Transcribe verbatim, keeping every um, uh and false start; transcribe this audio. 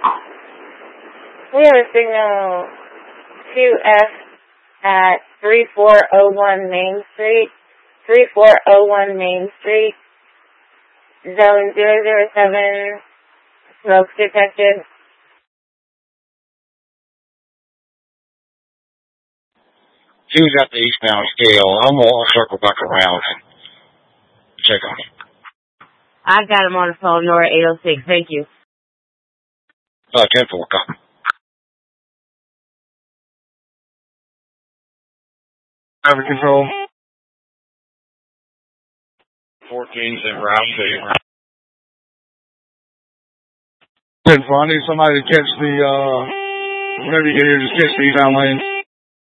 We have a signal two F at three four zero one Main Street, three four zero one Main Street, zone zero zero seven, smoke detected. He was at the eastbound scale. I'm going to circle back around and check on him. I got him on the phone, Nora eight oh six. Thank you. Uh, ten four, copy. Traffic control. fourteen's en route to you. ten four, I need somebody to catch the, uh, whenever you get here, just catch the eastbound lane.